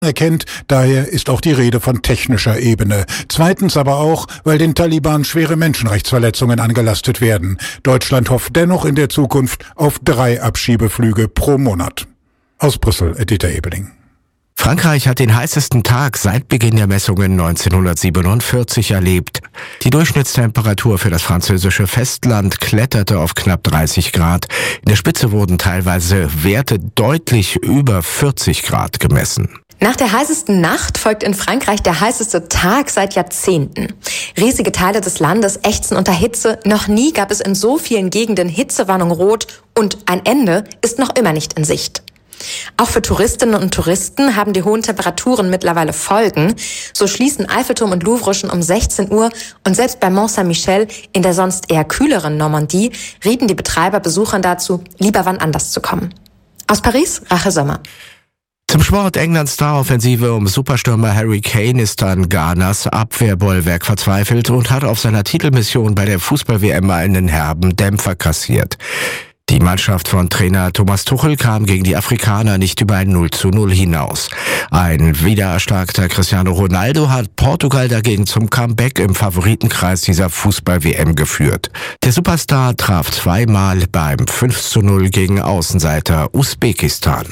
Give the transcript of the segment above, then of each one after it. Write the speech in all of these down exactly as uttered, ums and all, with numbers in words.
erkennt, daher ist auch die Rede von technischer Ebene. Zweitens aber auch, weil den Taliban schwere Menschenrechtsverletzungen angelastet werden. Deutschland hofft dennoch in der Zukunft auf drei Abschiebeflüge pro Monat. Aus Brüssel, Dieter Ebeling. Frankreich hat den heißesten Tag seit Beginn der Messungen neunzehnhundertsiebenundvierzig erlebt. Die Durchschnittstemperatur für das französische Festland kletterte auf knapp dreißig Grad. In der Spitze wurden teilweise Werte deutlich über vierzig Grad gemessen. Nach der heißesten Nacht folgt in Frankreich der heißeste Tag seit Jahrzehnten. Riesige Teile des Landes ächzen unter Hitze. Noch nie gab es in so vielen Gegenden Hitzewarnung rot und ein Ende ist noch immer nicht in Sicht. Auch für Touristinnen und Touristen haben die hohen Temperaturen mittlerweile Folgen. So schließen Eiffelturm und Louvre schon um sechzehn Uhr und selbst bei Mont Saint-Michel in der sonst eher kühleren Normandie rieten die Betreiber Besuchern dazu, lieber wann anders zu kommen. Aus Paris, Rache Sommer. Zum Sport: Englands Star-Offensive um Superstürmer Harry Kane ist an Ghanas Abwehrbollwerk verzweifelt und hat auf seiner Titelmission bei der Fußball-W M einen herben Dämpfer kassiert. Die Mannschaft von Trainer Thomas Tuchel kam gegen die Afrikaner nicht über ein null zu null hinaus. Ein wiedererstarkter Cristiano Ronaldo hat Portugal dagegen zum Comeback im Favoritenkreis dieser Fußball-W M geführt. Der Superstar traf zweimal beim fünf zu null gegen Außenseiter Usbekistan.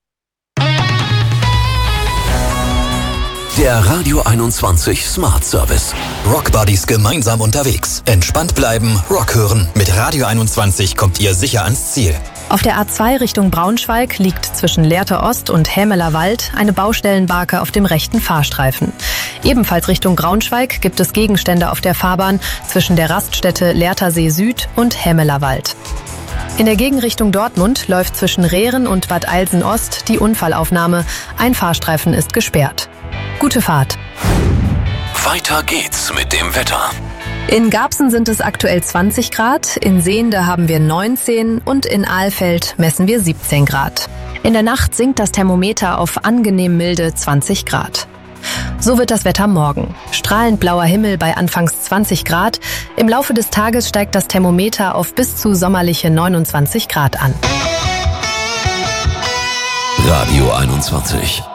Der Radio einundzwanzig Smart Service. Rock Buddies gemeinsam unterwegs. Entspannt bleiben, Rock hören. Mit Radio einundzwanzig kommt ihr sicher ans Ziel. Auf der A zwei Richtung Braunschweig liegt zwischen Lehrte Ost und Hämeler Wald eine Baustellenbarke auf dem rechten Fahrstreifen. Ebenfalls Richtung Braunschweig gibt es Gegenstände auf der Fahrbahn zwischen der Raststätte Lehrtersee Süd und Hämeler Wald. In der Gegenrichtung Dortmund läuft zwischen Rehren und Bad Eilsen Ost die Unfallaufnahme. Ein Fahrstreifen ist gesperrt. Gute Fahrt. Weiter geht's mit dem Wetter. In Garbsen sind es aktuell zwanzig Grad, in Sehnde haben wir neunzehn und in Alfeld messen wir siebzehn Grad. In der Nacht sinkt das Thermometer auf angenehm milde zwanzig Grad. So wird das Wetter morgen. Strahlend blauer Himmel bei anfangs zwanzig Grad. Im Laufe des Tages steigt das Thermometer auf bis zu sommerliche neunundzwanzig Grad an. Radio einundzwanzig.